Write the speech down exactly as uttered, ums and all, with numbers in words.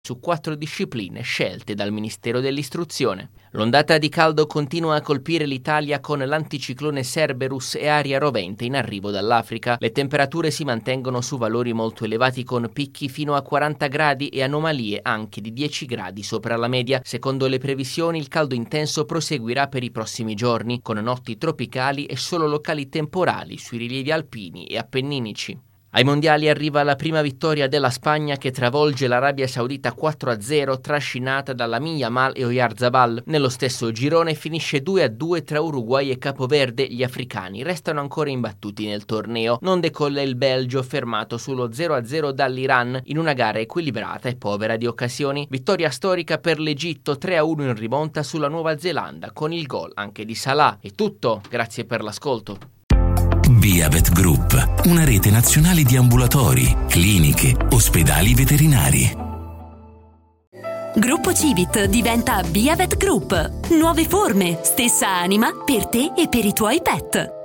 su quattro discipline scelte dal Ministero dell'Istruzione. L'ondata di caldo continua a colpire l'Italia con l'anticiclone Cerberus e aria rovente in arrivo dall'Africa. Le temperature si mantengono su valori molto elevati con picchi fino a quaranta gradi e anomalie anche di dieci gradi sopra la media. Secondo le previsioni il caldo intenso proseguirà per i prossimi giorni con notti tropicali e solo locali temporali sui rilievi alpini e appenninici. Ai mondiali arriva la prima vittoria della Spagna che travolge l'Arabia Saudita quattro a zero trascinata da Lamine Yamal e Oyarzabal. Nello stesso girone finisce due a due tra Uruguay e Capoverde. Gli africani restano ancora imbattuti nel torneo. Non decolla il Belgio fermato sullo zero a zero dall'Iran in una gara equilibrata e povera di occasioni. Vittoria storica per l'Egitto tre a uno in rimonta sulla Nuova Zelanda con il gol anche di Salah. È tutto, grazie per l'ascolto. Biavet Group, una rete nazionale di ambulatori, cliniche, ospedali veterinari. Gruppo Civit diventa Biavet Group. Nuove forme, stessa anima per te e per i tuoi pet.